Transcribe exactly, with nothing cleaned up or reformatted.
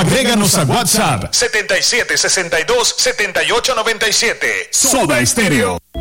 Agréganos a WhatsApp setenta y siete sesenta y dos setenta y ocho noventa y siete. Soda Estéreo.